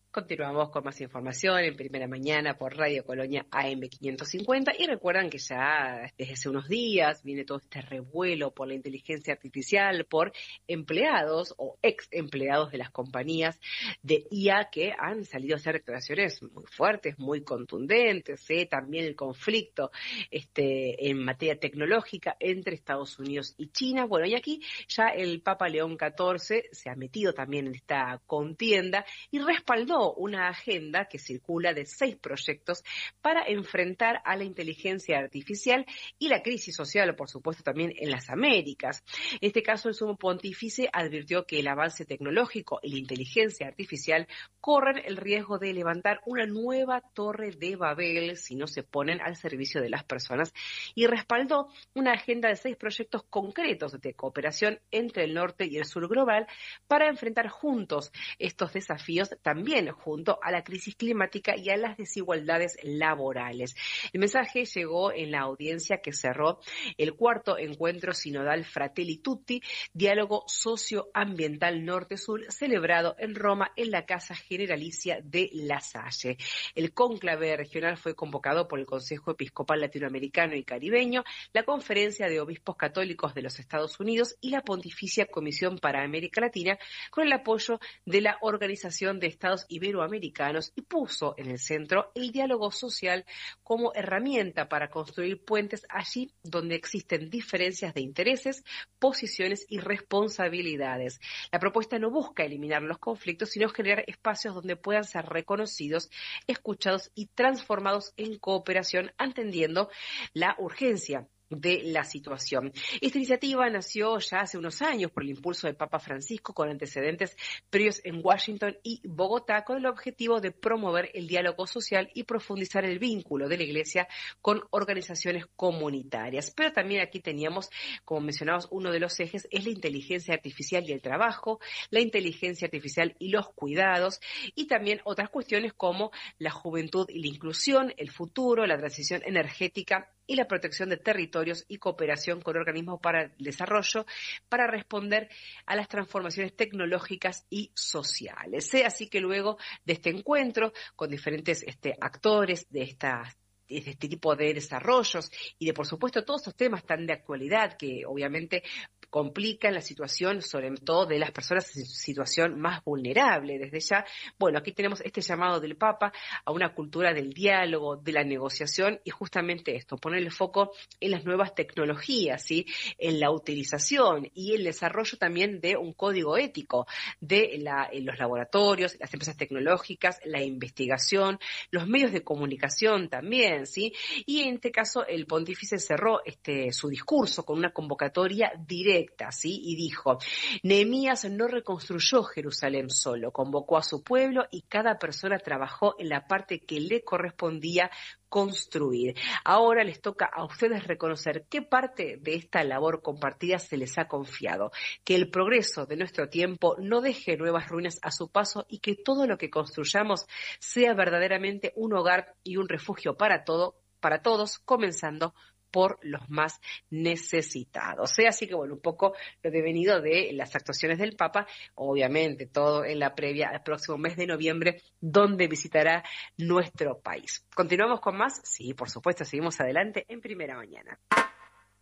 Continuamos con más información en Primera Mañana por Radio Colonia AM 550 y recuerdan que ya desde hace unos días viene todo este revuelo por la inteligencia artificial, por empleados o ex empleados de las compañías de IA que han salido a hacer declaraciones muy fuertes, muy contundentes, también el conflicto en materia tecnológica entre Estados Unidos y China. Bueno, y aquí ya el Papa León XIV se ha metido también en esta contienda y respaldó una agenda que circula de 6 proyectos para enfrentar a la inteligencia artificial y la crisis social, por supuesto, también en las Américas. En este caso, el sumo pontífice advirtió que el avance tecnológico y la inteligencia artificial corren el riesgo de levantar una nueva torre de Babel si no se ponen al servicio de las personas y respaldó una agenda de 6 proyectos concretos de cooperación entre el norte y el sur global para enfrentar juntos estos desafíos, también junto a la crisis climática y a las desigualdades laborales. El mensaje llegó en la audiencia que cerró el 4º encuentro sinodal Fratelli Tutti, diálogo socioambiental norte-sur, celebrado en Roma en la Casa Generalicia de La Salle. El cónclave regional fue convocado por el Consejo Episcopal Latinoamericano y Caribeño, la Conferencia de Obispos Católicos de los Estados Unidos y la Pontificia Comisión para América Latina, con el apoyo de la Organización de Estados Iberoamericanos, y puso en el centro el diálogo social como herramienta para construir puentes allí donde existen diferencias de intereses, posiciones y responsabilidades. La propuesta no busca eliminar los conflictos, sino generar espacios donde puedan ser reconocidos, escuchados y transformados en cooperación, atendiendo la urgencia de la situación. Esta iniciativa nació ya hace unos años por el impulso del Papa Francisco, con antecedentes previos en Washington y Bogotá, con el objetivo de promover el diálogo social y profundizar el vínculo de la Iglesia con organizaciones comunitarias. Pero también aquí teníamos, como mencionamos, uno de los ejes es la inteligencia artificial y el trabajo, la inteligencia artificial y los cuidados, y también otras cuestiones como la juventud y la inclusión, el futuro, la transición energética y la protección de territorios y cooperación con organismos para el desarrollo, para responder a las transformaciones tecnológicas y sociales. Así que luego de este encuentro con diferentes actores de este tipo de desarrollos y de, por supuesto, todos estos temas tan de actualidad que obviamente complican la situación, sobre todo de las personas en situación más vulnerable. Desde ya, bueno, aquí tenemos este llamado del Papa a una cultura del diálogo, de la negociación y justamente esto, poner el foco en las nuevas tecnologías, ¿sí? En la utilización y el desarrollo también de un código ético en los laboratorios, las empresas tecnológicas, la investigación, los medios de comunicación también, ¿sí? Y en este caso el pontífice cerró su discurso con una convocatoria directa, ¿sí? Y dijo: Nehemías no reconstruyó Jerusalén solo, convocó a su pueblo y cada persona trabajó en la parte que le correspondía construir. Ahora les toca a ustedes reconocer qué parte de esta labor compartida se les ha confiado, que el progreso de nuestro tiempo no deje nuevas ruinas a su paso y que todo lo que construyamos sea verdaderamente un hogar y un refugio para todos, comenzando por los más necesitados. Así que bueno, un poco lo devenido de las actuaciones del Papa, obviamente todo en la previa al próximo mes de noviembre, donde visitará nuestro país. ¿Continuamos con más? Sí, por supuesto, seguimos adelante en Primera Mañana.